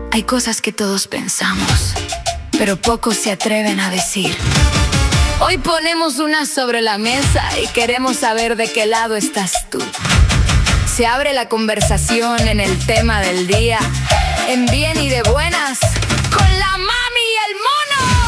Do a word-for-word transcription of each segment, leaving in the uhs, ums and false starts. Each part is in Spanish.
Hay cosas que todos pensamos, pero pocos se atreven a decir. Hoy ponemos una sobre la mesa y queremos saber de qué lado estás tú. Se abre la conversación en el tema del día, en bien y de buenas, con la mami y el mono.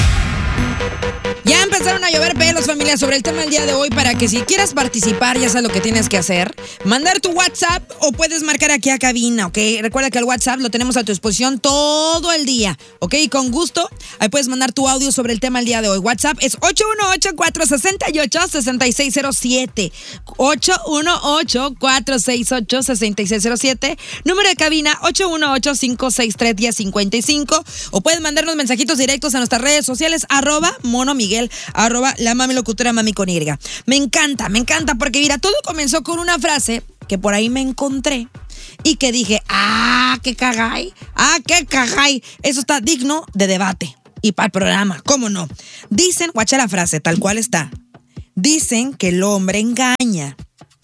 Ya empezaron a llover pelos, familia, sobre el tema del día de hoy, para que si quieras participar, ya sabes lo que tienes que hacer. Mandar tu WhatsApp o puedes marcar aquí a cabina, ¿ok? Recuerda que el WhatsApp lo tenemos a tu disposición todo el día, ¿ok? Con gusto, ahí puedes mandar tu audio sobre el tema del día de hoy. WhatsApp es ocho uno ocho, cuatro seis ocho, seis seis cero siete. ocho uno ocho, cuatro seis ocho, seis seis cero siete. Número de cabina ocho uno ocho, cinco seis tres, uno cero cinco cinco. O puedes mandarnos mensajitos directos a nuestras redes sociales, arroba Mono Miguel, arroba la mami locutora mami con Y. Me encanta, me encanta, porque mira, todo comenzó con una frase que por ahí me encontré y que dije, ah, qué cagay, ah, qué cagay. Eso está digno de debate y para el programa, ¿cómo no? Dicen, guacha la frase, tal cual está. Dicen que el hombre engaña.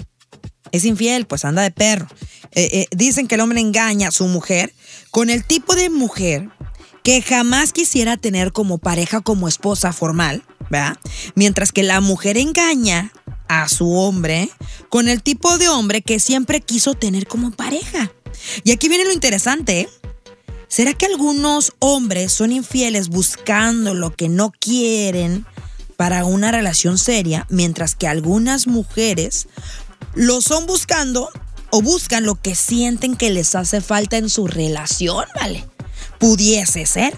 Es infiel, pues anda de perro. Eh, eh, dicen que el hombre engaña a su mujer con el tipo de mujer que jamás quisiera tener como pareja, como esposa formal, ¿verdad? Mientras que la mujer engaña a su hombre con el tipo de hombre que siempre quiso tener como pareja. Y aquí viene lo interesante, ¿eh? ¿Será que algunos hombres son infieles buscando lo que no quieren para una relación seria, mientras que algunas mujeres lo son buscando o buscan lo que sienten que les hace falta en su relación, ¿vale? Pudiese ser.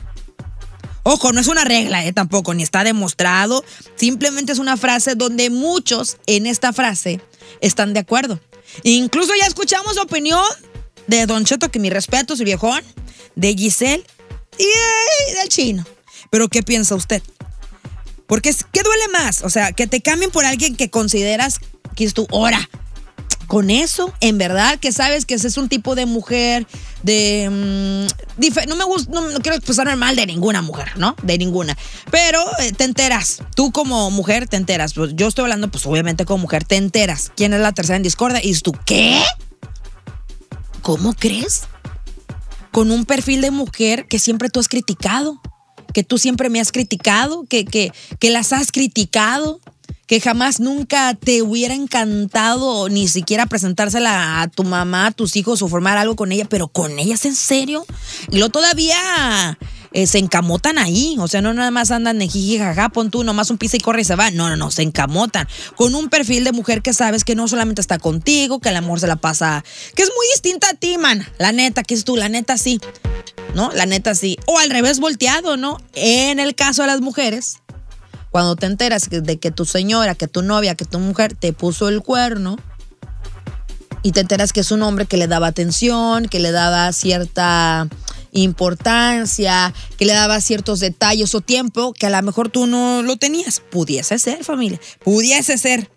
Ojo, no es una regla, eh, tampoco, ni está demostrado. Simplemente es una frase donde muchos en esta frase están de acuerdo. Incluso ya escuchamos la opinión de Don Cheto, que mi respeto, su viejón, de Giselle y de, del Chino. Pero ¿qué piensa usted? Porque, ¿qué duele más? O sea, que te cambien por alguien que consideras que es tu hora. Con eso, en verdad, que sabes que ese es un tipo de mujer de... Mmm, dif- no me gusta, no, no quiero expresarme mal de ninguna mujer, ¿no? De ninguna. Pero eh, te enteras. Tú como mujer te enteras. Pues yo estoy hablando, pues obviamente como mujer, te enteras. ¿Quién es la tercera en discordia? Y dices tú, ¿qué? ¿Cómo crees? Con un perfil de mujer que siempre tú has criticado. Que tú siempre me has criticado. Que, que, que las has criticado. Que jamás nunca te hubiera encantado ni siquiera presentársela a tu mamá, a tus hijos o formar algo con ella, pero con ellas, ¿en serio? Y luego todavía eh, se encamotan ahí, o sea, no nada más andan en jiji, jaja, pon tú nomás un pisa y corre y se va. No, no, no, se encamotan con un perfil de mujer que sabes que no solamente está contigo, que el amor se la pasa, que es muy distinta a ti, man. La neta, que es tú, la neta sí, ¿no? La neta sí. O al revés volteado, ¿no? En el caso de las mujeres, cuando te enteras de que tu señora, que tu novia, que tu mujer te puso el cuerno y te enteras que es un hombre que le daba atención, que le daba cierta importancia, que le daba ciertos detalles o tiempo que a lo mejor tú no lo tenías. Pudiese ser, familia, pudiese ser.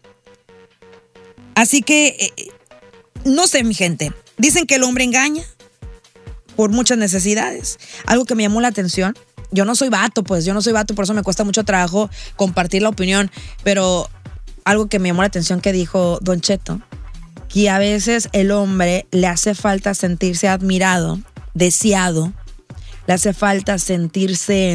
Así que, eh, no sé, mi gente, dicen que el hombre engaña por muchas necesidades. Algo que me llamó la atención. Yo no soy vato, pues, yo no soy vato, por eso me cuesta mucho trabajo compartir la opinión, pero algo que me llamó la atención que dijo Don Cheto, que a veces el hombre le hace falta sentirse admirado, deseado, le hace falta sentirse,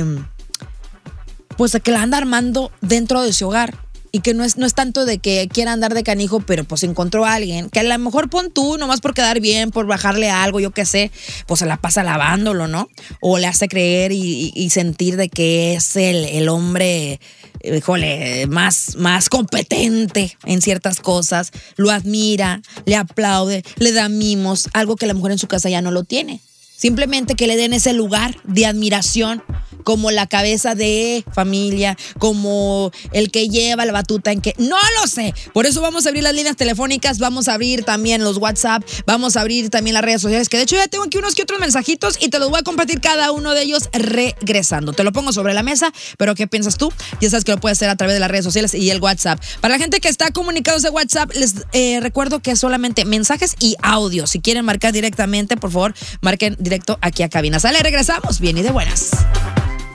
pues, que la anda armando dentro de su hogar. Y que no es, no es tanto de que quiera andar de canijo, pero pues encontró a alguien que a lo mejor pon tú, nomás por quedar bien, por bajarle algo, yo qué sé, pues se la pasa lavándolo, ¿no? O le hace creer y, y, y sentir de que es el, el hombre, híjole, más, más competente en ciertas cosas. Lo admira, le aplaude, le da mimos, algo que a lo mejor en su casa ya no lo tiene. Simplemente que le den ese lugar de admiración como la cabeza de familia, como el que lleva la batuta en que... No lo sé. Por eso vamos a abrir las líneas telefónicas, vamos a abrir también los WhatsApp, vamos a abrir también las redes sociales, que de hecho ya tengo aquí unos que otros mensajitos y te los voy a compartir cada uno de ellos regresando. Te lo pongo sobre la mesa, pero ¿qué piensas tú? Ya sabes que lo puedes hacer a través de las redes sociales y el WhatsApp. Para la gente que está comunicándose WhatsApp, les eh, recuerdo que es solamente mensajes y audio. Si quieren marcar directamente, por favor, marquen directo aquí a cabina. Sale, regresamos. Bien y de buenas.